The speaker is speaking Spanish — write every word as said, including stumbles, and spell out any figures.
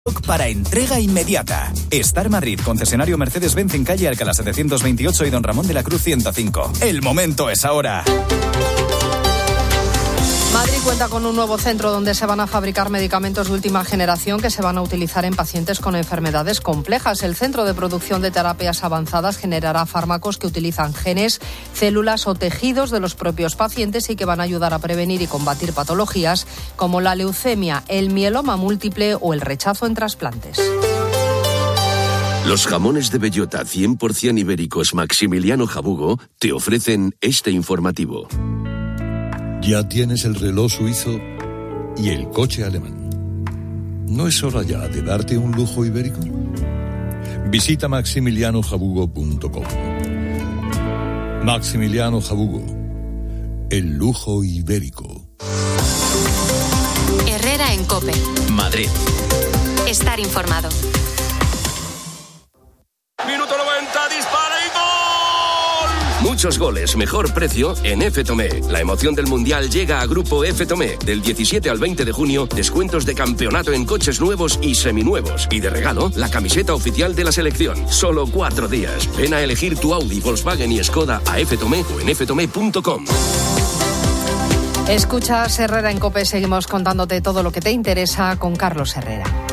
Para entrega inmediata. Star Madrid, concesionario Mercedes-Benz en calle Alcalá setecientos veintiocho y Don Ramón de la Cruz ciento cinco. El momento es ahora. Madrid cuenta con un nuevo centro donde se van a fabricar medicamentos de última generación que se van a utilizar en pacientes con enfermedades complejas. El Centro de Producción de Terapias Avanzadas generará fármacos que utilizan genes, células o tejidos de los propios pacientes y que van a ayudar a prevenir y combatir patologías como la leucemia, el mieloma múltiple o el rechazo en trasplantes. Los jamones de bellota cien por ciento ibéricos Maximiliano Jabugo te ofrecen este informativo. Ya tienes el reloj suizo y el coche alemán. ¿No es hora ya de darte un lujo ibérico? Visita maximiliano jabugo punto com. Maximiliano Jabugo, el lujo ibérico. Herrera en COPE. Madrid. Estar informado. Minuto noventa, dispara y gol. Muchos goles, mejor precio en F. Tomé. La emoción del Mundial llega a Grupo F. Tomé. Del diecisiete al veinte de junio, descuentos de campeonato en coches nuevos y seminuevos. Y de regalo, la camiseta oficial de la selección. Solo cuatro días. Ven a elegir tu Audi, Volkswagen y Skoda a F. Tomé o en f tomé punto com. Escuchas Herrera en COPE. Seguimos contándote todo lo que te interesa con Carlos Herrera.